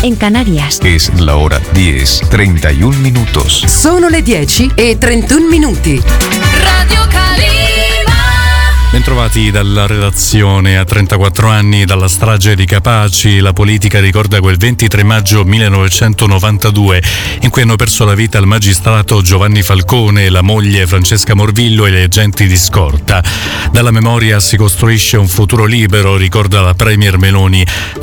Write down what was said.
en Canarias. Es la hora 10:31 minutos. Sono le 10:31. Radio Calima. Bentrovati dalla redazione. A 34 anni dalla strage di Capaci, la politica ricorda quel 23 maggio 1992 in cui hanno perso la vita il magistrato Giovanni Falcone, la moglie Francesca Morvillo e gli agenti di scorta. Dalla memoria si costruisce un futuro libero, ricorda la Premier Meloni.